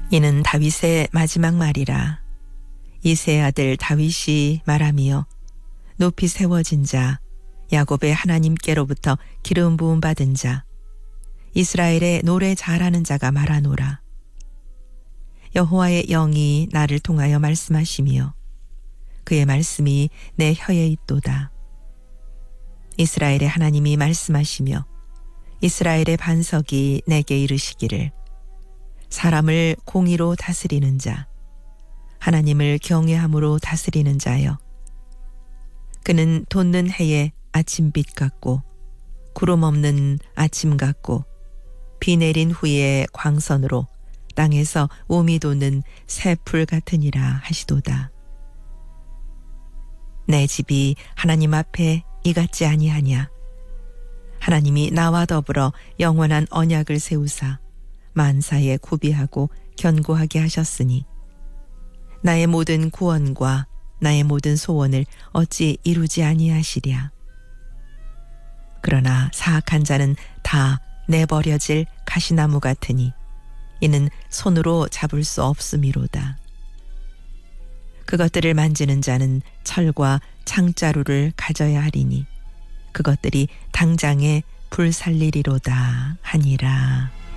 이는 다윗의 마지막 말이라. 이새의 아들 다윗이 말하며 높이 세워진 자, 야곱의 하나님께로부터 기름 부음 받은 자, 이스라엘의 노래 잘하는 자가 말하노라. 여호와의 영이 나를 통하여 말씀하시며 그의 말씀이 내 혀에 있도다. 이스라엘의 하나님이 말씀하시며 이스라엘의 반석이 내게 이르시기를 사람을 공의로 다스리는 자, 하나님을 경외함으로 다스리는 자여. 그는 돋는 해의 아침빛 같고 구름 없는 아침 같고 비 내린 후에 광선으로 땅에서 오미 돋는 새 풀 같으니라 하시도다. 내 집이 하나님 앞에 이같지 아니하냐. 하나님이 나와 더불어 영원한 언약을 세우사 만사에 구비하고 견고하게 하셨으니 나의 모든 구원과 나의 모든 소원을 어찌 이루지 아니하시랴. 그러나 사악한 자는 다 내버려질 가시나무 같으니 이는 손으로 잡을 수 없음이로다. 그것들을 만지는 자는 철과 창자루를 가져야 하리니 그것들이 당장에 불살리리로다 하니라.